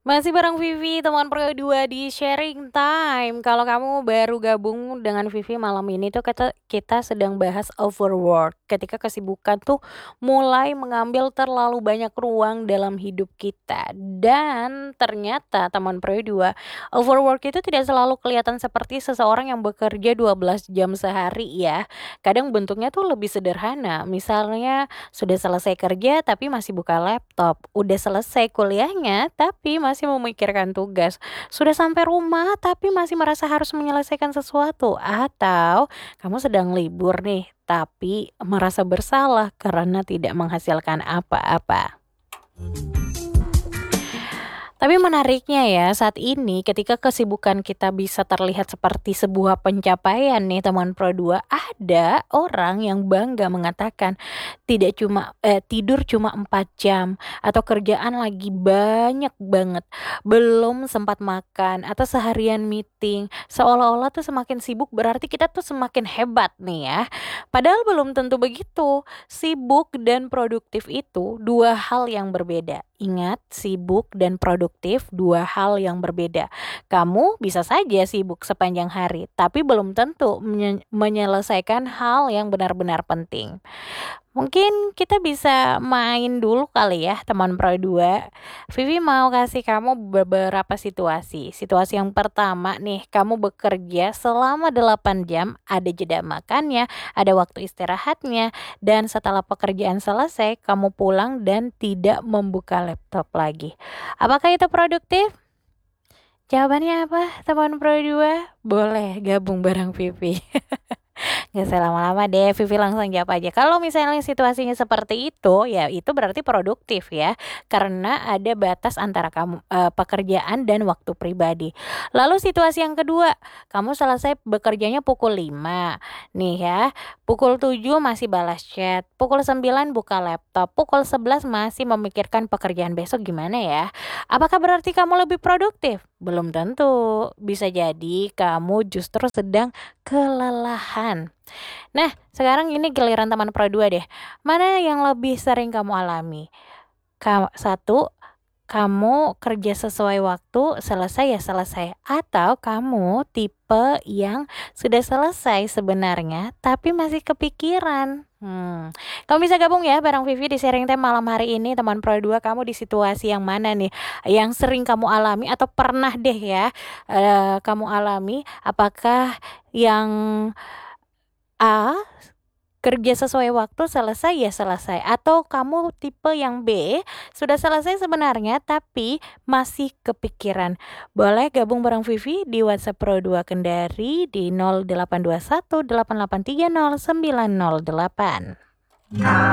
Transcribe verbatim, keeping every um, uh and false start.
Masih bareng Vivi, teman pro dua di sharing time. Kalau kamu baru gabung dengan Vivi malam ini tuh kita kita sedang bahas overwork. Ketika kesibukan tuh mulai mengambil terlalu banyak ruang dalam hidup kita. Dan ternyata teman pro dua, overwork itu tidak selalu kelihatan seperti seseorang yang bekerja dua belas jam sehari ya. Kadang bentuknya tuh lebih sederhana. Misalnya sudah selesai kerja tapi masih buka laptop, udah selesai kuliahnya tapi masih memikirkan tugas, sudah sampai rumah tapi masih merasa harus menyelesaikan sesuatu, atau kamu sedang libur nih tapi merasa bersalah karena tidak menghasilkan apa-apa. Tapi menariknya ya, saat ini ketika kesibukan kita bisa terlihat seperti sebuah pencapaian nih teman pro dua, ada orang yang bangga mengatakan tidak cuma eh, tidur cuma empat jam atau kerjaan lagi banyak banget, belum sempat makan atau seharian meeting. Seolah-olah tuh semakin sibuk berarti kita tuh semakin hebat nih ya. Padahal belum tentu begitu. Sibuk dan produktif itu dua hal yang berbeda. Ingat, sibuk dan produktif dua hal yang berbeda. Kamu bisa saja sibuk sepanjang hari, tapi belum tentu menye- menyelesaikan hal yang benar-benar penting. Mungkin kita bisa main dulu kali ya teman pro dua. Vivi mau kasih kamu beberapa situasi. Situasi yang pertama nih, kamu bekerja selama delapan jam, ada jeda makannya, ada waktu istirahatnya, dan setelah pekerjaan selesai, kamu pulang dan tidak membuka laptop lagi. Apakah itu produktif? Jawabannya apa teman pro dua? Boleh gabung bareng Vivi. Nggak usah lama-lama deh, Vivi langsung jawab aja. Kalau misalnya situasinya seperti itu, ya itu berarti produktif ya. Karena ada batas antara kamu eh, pekerjaan dan waktu pribadi. Lalu situasi yang kedua, kamu selesai bekerjanya pukul lima. Nih ya, pukul tujuh masih balas chat, pukul sembilan buka laptop, pukul sebelas masih memikirkan pekerjaan besok gimana ya. Apakah berarti kamu lebih produktif? Belum tentu. Bisa jadi kamu justru sedang kelelahan. Nah, sekarang ini giliran teman pro dua deh. Mana yang lebih sering kamu alami? Ka- satu, kamu kerja sesuai waktu, selesai ya selesai. Atau kamu tipe yang sudah selesai sebenarnya, tapi masih kepikiran. Hmm. Kamu bisa gabung ya bareng Vivi di sharing time malam hari ini, teman pro dua. Kamu di situasi yang mana nih? Yang sering kamu alami atau pernah deh ya eh, kamu alami? Apakah yang A, kerja sesuai waktu, selesai ya selesai, atau kamu tipe yang B, sudah selesai sebenarnya tapi masih kepikiran? Boleh gabung bareng Vivi di WhatsApp Pro dua Kendari di nol delapan dua satu delapan delapan tiga nol sembilan nol delapan.